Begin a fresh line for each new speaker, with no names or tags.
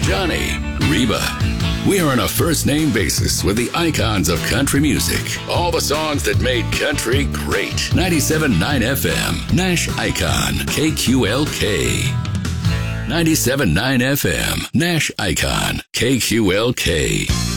Johnny, Reba. We are on a first-name basis with the icons of country music. All the songs that made country great. 97.9 FM, Nash Icon, KQLK. 97.9 FM, Nash Icon, KQLK.